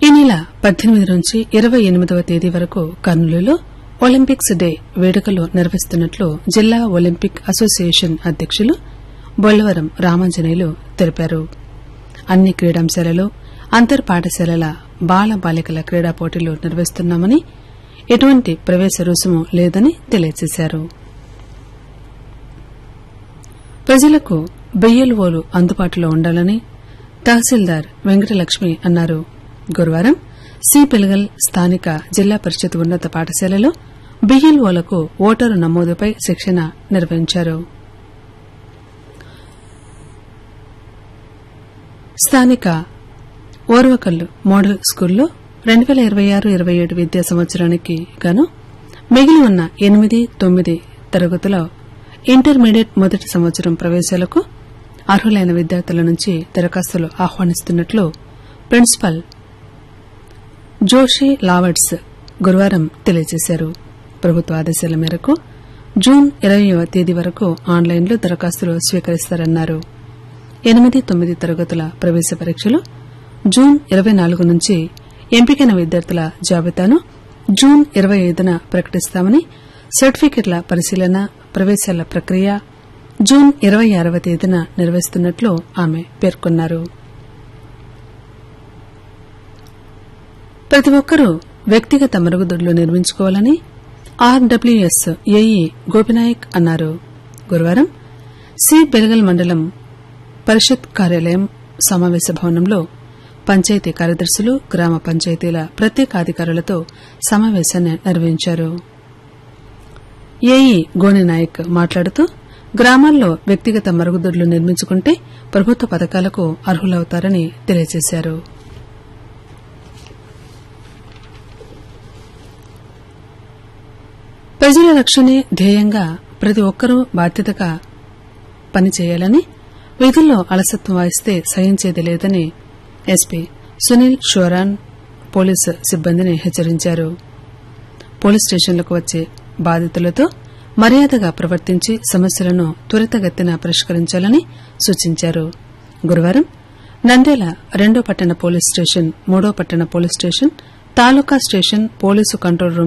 ఈ నెల 18 నుంచి 28వ తేదీ వరకు కర్నూలులో ఒలింపిక్స్ డే వేడుకలు నిర్వహిస్తున్నట్లు జిల్లా ఒలింపిక్ అసోసియేషన్ అధ్యకులు బొల్లవరం రామాంజనేయులు తెలిపారు. అన్ని క్రీడాంశాలలో అంతర్ పాఠశాలల బాల బాలికల క్రీడా పోటీలు నిర్వహిస్తున్నామని, ఎటువంటి ప్రవేశ రుసుము లేదని తెలియజేశారు. ప్రజలకు బిఎల్ఓలు అందుబాటులో ఉండాలని తహసీల్దార్ వెంకటలక్ష్మి అన్నారు. గురువారం సి పిలగల్ స్థానిక జిల్లా పరిషత్ ఉన్నత పాఠశాలలో బిఎల్ఓలకు ఓటరు నమోదుపై శిక్షణ నిర్వహించారు. స్థానిక ఓర్వకల్లు మోడల్ స్కూల్లో 2026-27 విద్యా సంవత్సరానికి గాను మిగిలి ఉన్న 8, 9 తరగతుల ఇంటర్మీడియట్ మొదటి సంవత్సరం ప్రవేశాలకు అర్హులైన విద్యార్థుల నుంచి దరఖాస్తులు ఆహ్వానిస్తున్నట్లు ప్రిన్సిపల్ జోషి లావర్డ్స్ గురువారం తెలియజేశారు. ప్రభుత్వ ఆదేశాల మేరకు జూన్ 20వ తేదీ వరకు ఆన్లైన్లో దరఖాస్తులు స్వీకరిస్తారన్నారు. 8, 9 తరగతుల ప్రవేశ పరీక్షలు జూన్ 24 నుంచి ఎంపికైన విద్యార్థుల జాబితాను జూన్ 25న ప్రకటిస్తామని, సర్టిఫికెట్ల పరిశీలన, ప్రవేశాల ప్రక్రియ జూన్ 26వ తేదీన నిర్వహిస్తున్నట్లు ఆమె పేర్కొన్నారు. ప్రతి ఒక్కరూ వ్యక్తిగత మరుగుదొడ్లు నిర్మించుకోవాలని ఆర్డబ్ల్యూఎస్ ఏఈ గోపినాయక్ అన్నారు. గురువారం సి బెలగల్ మండలం పరిషత్ కార్యాలయం సమావేశ భవనంలో పంచాయతీ కార్యదర్శులు, గ్రామ పంచాయతీల ప్రత్యేకాధికారులతో సమావేశాన్ని నిర్వహించారు. ఏఈ గోనినాయక్ మాట్లాడుతూ గ్రామాల్లో వ్యక్తిగత మరుగుదొడ్లు నిర్మించుకుంటే ప్రభుత్వ పథకాలకు అర్హులవుతారని తెలియజేశారు. ప్రజల రక్షణే ధ్యేయంగా ప్రతి ఒక్కరూ బాధ్యతగా పనిచేయాలని, విధుల్లో అలసత్వం వహిస్తే సహించేది లేదని ఎస్పీ సునీల్ షోరాన్ పోలీసు సిబ్బందిని హెచ్చరించారు. పోలీస్ స్టేషన్లకు వచ్చే బాధితులతో మర్యాదగా ప్రవర్తించి సమస్యలను త్వరితగతిన పరిష్కరించాలని సూచించారు. గురువారం నంద్యాల 2వ పట్టణ పోలీస్ స్టేషన్, 3వ పట్టణ పోలీస్ స్టేషన్, తాలూకా స్టేషన్ పోలీసు కంట్రోల్ రూమ్